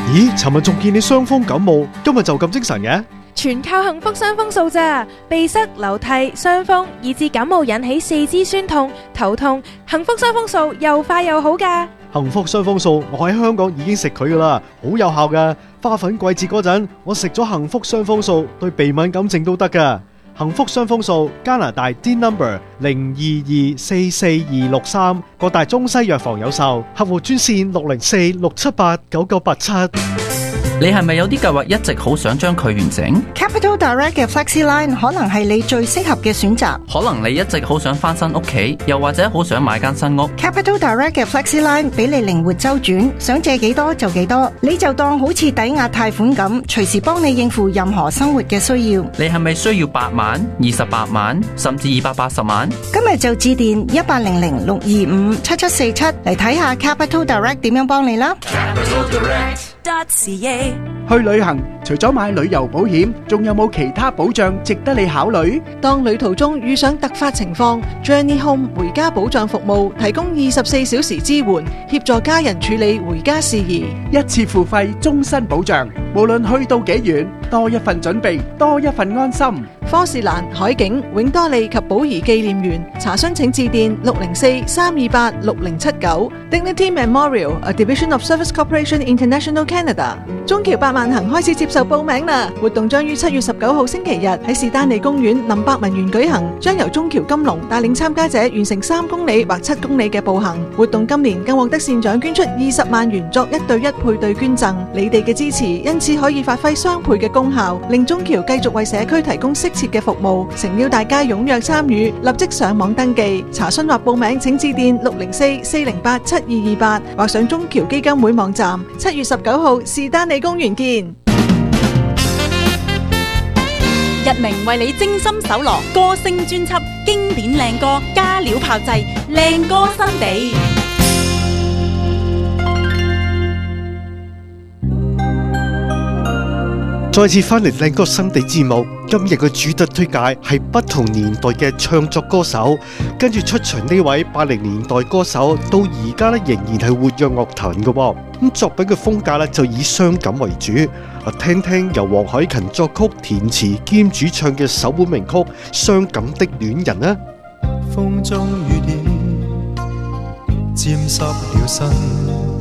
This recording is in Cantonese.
咦，尋日仲見你傷風感冒，今日就咁精神嘅？ 全靠幸福傷風素咋，鼻塞、流涕、傷風，以至感冒引起四肢酸痛、頭痛，幸福傷風素又快又好噶。 幸福傷風素，我喺香港已經食佢噶啦，好有效噶。花粉季節嗰陣，我食咗幸福傷風素，對鼻敏感症都得噶。幸福傷風素，加拿大 D number 02244263，各大中西藥房有售，客戶專線604-678-9987。 你係咪有啲計劃一直好想將佢完成？ Capital Direct 嘅 FlexiLine 可能係你最適合嘅選擇。 可能你一直好想翻新屋企，又或者好想買間新屋。 Capital Direct 嘅 FlexiLine 俾你靈活周轉，想借幾多就幾多，你就當好似抵押貸款咁，隨時幫你應付任何生活嘅需要。 你係咪需要8萬、28萬，甚至280萬？ 今日就致電1800-625-7747嚟睇下 Capital Direct 點樣幫你啦。 去旅行除咗買旅遊保險，仲有冇其他保障值得你考慮？ 當旅途中遇上突發情況， Journey Home 回家保障服務提供24小時支援，協助家人處理回家事宜， 一次付費，終身保障，無論去到幾遠，多一份準備，多一份安心。 科士蘭、海景、永多利及寶儀紀念園，查詢請致電604-328-6079。Dignity Memorial, a division of Service Corporation International Canada。中橋百萬行開始接受報名啦！活動將於7月19號星期日喺士丹利公園林百文園舉行，將由中橋金龍帶領參加者完成3公里或7公里嘅步行。活動今年更獲得善長捐出20萬元作1對1配對捐贈。你哋嘅支持因此可以發揮雙倍嘅功效，令中橋繼續為社區提供適切嘅服務。誠邀大家踴躍參與，立即上網登記查詢或報名，請致電604-408-7228或上中橋基金會網站。7月19號士丹利公園見。 日明為你精心搜羅歌聲專輯，經典靚歌加料炮製，靚歌新地。 再次翻嚟靚歌新地節目，今日嘅主特推介係不同年代嘅唱作歌手，跟住出場呢位80年代歌手，到而家咧仍然係活躍樂壇嘅喎。咁作品嘅風格咧就以傷感為主，聽聽由黃凱芹作曲、填詞兼主唱嘅首本名曲《傷感的戀人》啊。 風中雨點沾濕了身。